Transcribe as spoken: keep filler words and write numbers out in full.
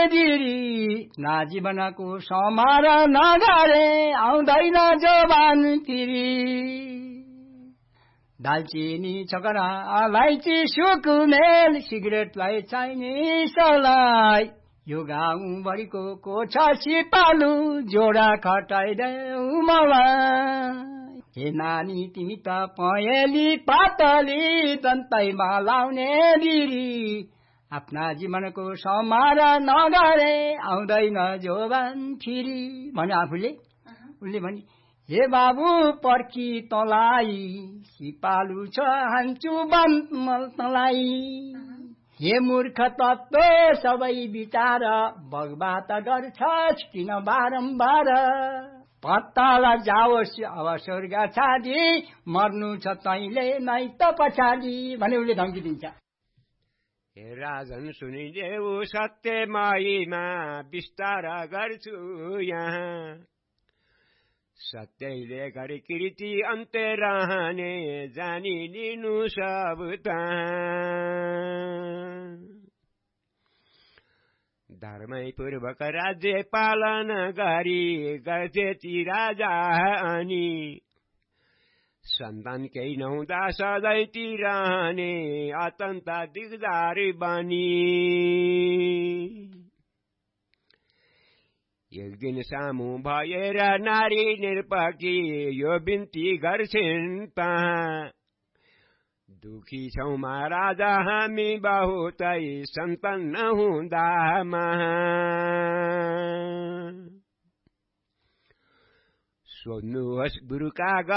दिरी ना जीवनको समार नगरे आउँदैन जोबान फिरी दालचिनी छकरा अलैँची सुकुमेल सिगरेटलाई चाइनिसलाई यो गाउँभरिको को छ सिपालु जोडा खटाइदेऊ मलाई हे नानी तिमी त पहेँली पातली दन्तैमा लाउने बिरी आफ्ना जीवनको समार नगरे आउँदैन जोबान फिरी भन्यो आफूले उसले भने हे बाबु पर्खी तँलाई सिपालु छ हान्छु बन्मल तँलाई हे मूर्ख तत्व सबै विचार बगबात गर्छस् किन बारम्बार पत्ताला जाओस् अब स्वर्ग छाडी मर्नु छ तैँले नै त पछाडि भने उसले धम्की दिन्छ। हे राजन सुनिदेऊ सत्य महिमा विस्तार गर्छु यहाँ सत्यले गरी कृति अन्त्य रहने जानिलिनु सब धर्मै पूर्वक राज्य पालन गरी गर्थे ती राजा अनि सन्तान केही नहुँदा सधैँ ती रहने अत्यन्त दिगदार बनी एक दिन सामु भएर नारी निरपकी यो बिन्ती गर्छिन् तहाँ दुखी छौँ महाराजा हामी बहुतै सन्तान नहुँदामा सोध्नुहोस् गुरुका